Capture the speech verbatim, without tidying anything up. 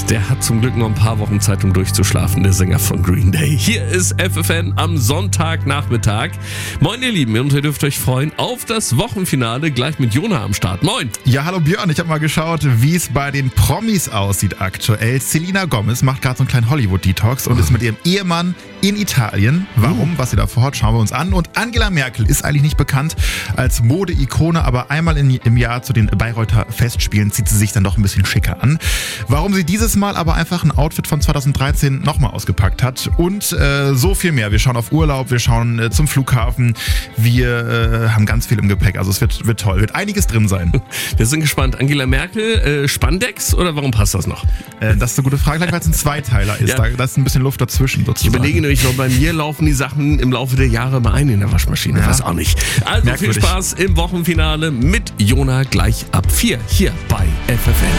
Der hat zum Glück noch ein paar Wochen Zeit, um durchzuschlafen, der Sänger von Green Day. Hier ist F F N am Sonntagnachmittag. Moin ihr Lieben, und ihr dürft euch freuen auf das Wochenfinale, gleich mit Jona am Start. Moin! Ja, hallo Björn, ich habe mal geschaut, wie es bei den Promis aussieht aktuell. Selena Gomez macht gerade so einen kleinen Hollywood-Detox und ist mit ihrem Ehemann in Italien. Warum, was sie da vorhat, schauen wir uns an. Und Angela Merkel ist eigentlich nicht bekannt als Mode-Ikone, aber einmal in, im Jahr zu den Bayreuther Festspielen zieht sie sich dann doch ein bisschen schicker an. Warum sie dieses Mal aber einfach ein Outfit von zweitausenddreizehn nochmal ausgepackt hat und äh, so viel mehr. Wir schauen auf Urlaub, wir schauen äh, zum Flughafen, wir äh, haben ganz viel im Gepäck, also es wird, wird toll, wird einiges drin sein. Wir sind gespannt. Angela Merkel, äh, Spandex oder warum passt das noch? Äh, das ist eine gute Frage, weil es ein Zweiteiler ist, ja. da, da ist ein bisschen Luft dazwischen sozusagen. Ich überlege nämlich noch, bei mir laufen die Sachen im Laufe der Jahre mal ein in der Waschmaschine, ja. Weiß auch nicht. Also Merkwürdig. Viel Spaß im Wochenfinale mit Jona gleich ab vier hier bei F F N.